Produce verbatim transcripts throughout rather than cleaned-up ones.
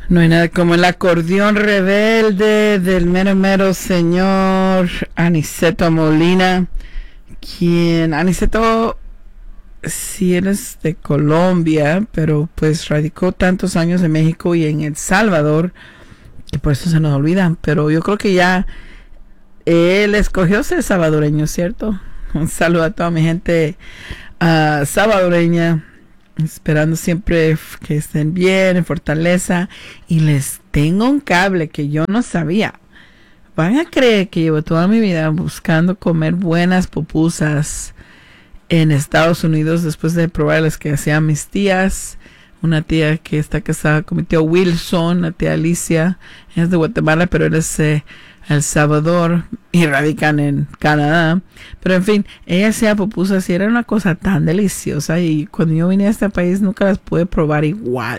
No hay nada como el acordeón rebelde del mero mero señor Aniceto Molina, quien Aniceto sí eres de Colombia, pero pues radicó tantos años en México y en El Salvador que por eso se nos olvidan, pero yo creo que ya él escogió ser salvadoreño, ¿cierto? Un saludo a toda mi gente uh, salvadoreña, esperando siempre que estén bien, en fortaleza. Y les tengo un cable que yo no sabía. Van a creer que llevo toda mi vida buscando comer buenas pupusas en Estados Unidos después de probar las que hacían mis tías. Una tía que está casada con mi tío Wilson, la tía Alicia, es de Guatemala, pero él es eh, El Salvador y radican en Canadá. Pero en fin, ella hacía pupusas y era una cosa tan deliciosa. Y cuando yo vine a este país nunca las pude probar igual.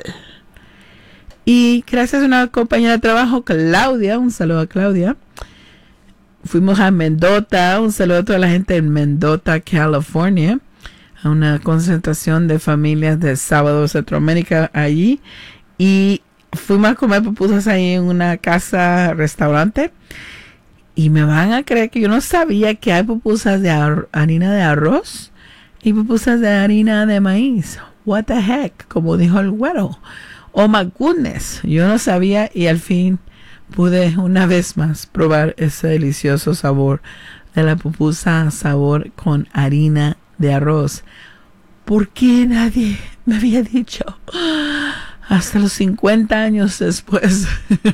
Y gracias a una compañera de trabajo, Claudia, un saludo a Claudia, fuimos a Mendota. Un saludo a toda la gente en Mendota, California, a una concentración de familias de Salvador, Centroamérica allí. Y fuimos a comer pupusas ahí en una casa, restaurante. Y me van a creer que yo no sabía que hay pupusas de ar- harina de arroz y pupusas de harina de maíz. What the heck, como dijo el güero. Oh my goodness, yo no sabía y al fin pude una vez más probar ese delicioso sabor de la pupusa, sabor con harina de arroz. ¿Por qué nadie me había dicho? Hasta los cincuenta años después.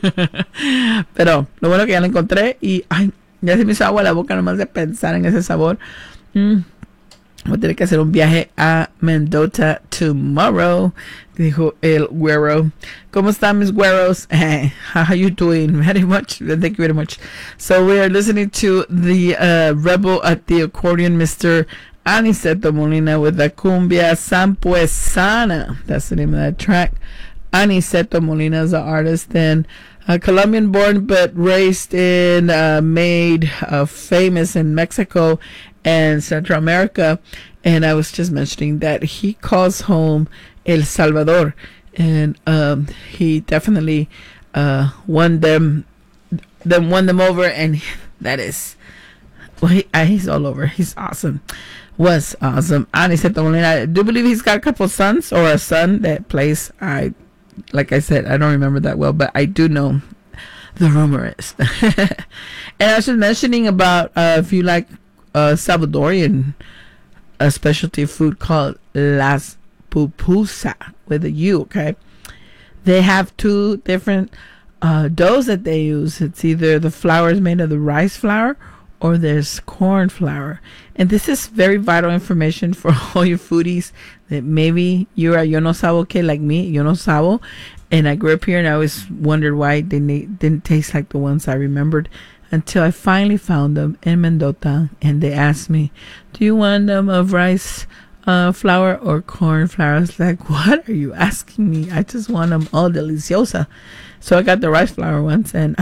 Pero lo bueno que ya lo encontré y ay, ya se me hizo agua la boca nomás de pensar en ese sabor. Mm. Voy a tener que hacer un viaje a Mendota tomorrow, dijo el güero. ¿Cómo están mis güeros? Hey, how are you doing? Very much. Thank you very much. So we are listening to the uh, rebel at the accordion, Mister Aniceto Molina, with the cumbia Sampuesana. That's the name of that track. Aniceto Molina is an artist and uh, Colombian born but raised in, uh, made uh, famous in Mexico and Central America. And I was just mentioning that he calls home El Salvador, and um, he definitely uh, won them, them won them over, and that is, well, he, uh, he's all over. He's awesome. Was awesome. Aniceto Molina, I do believe he's got a couple sons or a son that plays. I, like I said, I don't remember that well, but I do know the rumor is. And I was just mentioning about uh, if you like uh, Salvadorian a specialty food called Las Pupusa with a U, okay? They have two different uh, doughs that they use. It's either the flour is made of the rice flour or there's corn flour. And this is very vital information for all you foodies that maybe you're a yo no sabo que like me, yo no sabo. And I grew up here and I always wondered why they na- didn't taste like the ones I remembered until I finally found them in Mendota. And they asked me, do you want them of rice uh, flour or corn flour? I was like, what are you asking me? I just want them all deliciosa. So I got the rice flour ones and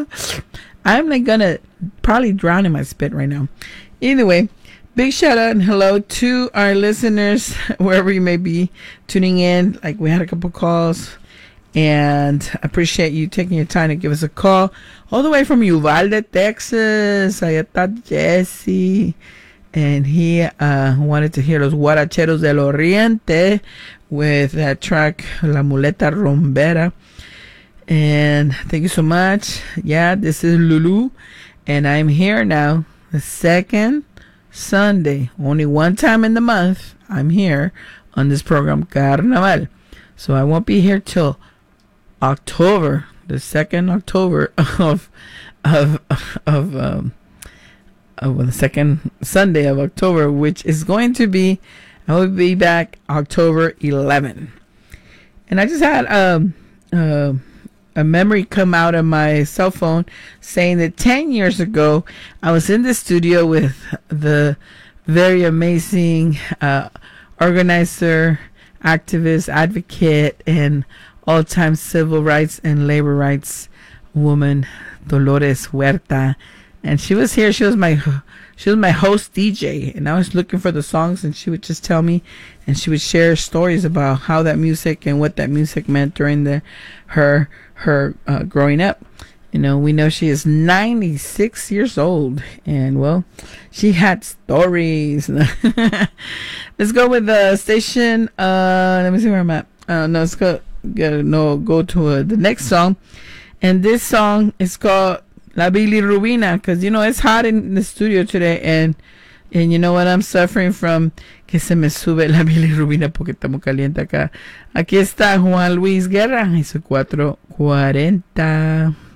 I'm like gonna probably drown in my spit right now. Either way, big shout out and hello to our listeners wherever you may be tuning in. Like we had a couple calls and I appreciate you taking your time to give us a call all the way from Uvalde, Texas. Allá está Jesse, and he uh, wanted to hear los Guaracheros del Oriente with that track La Muleta Rombera. And thank you so much. Yeah, this is Lulu, and I'm here now. The second Sunday, only one time in the month, I'm here on this program, Carnaval. So I won't be here till October, the second October of of of um of the second Sunday of October, which is going to be, I will be back October eleventh. And I just had um uh. a memory come out of my cell phone saying that ten years ago I was in the studio with the very amazing uh, organizer, activist, advocate, and all-time civil rights and labor rights woman Dolores Huerta, And she was here. She was my she was my host D J, and I was looking for the songs, and she would just tell me, and she would share stories about how that music and what that music meant during the her her uh, growing up. You know, we know she is ninety-six years old, and well, she had stories. Let's go with the station. Uh, let me see where I'm at. Uh, no, let's go. Go no, go to uh, the next song, and this song is called La Bilirrubina, because you know it's hot in the studio today, and and you know what, I'm suffering from que se me sube la bilirrubina porque estamos caliente acá. Aquí está Juan Luis Guerra y su cuatro cuarenta.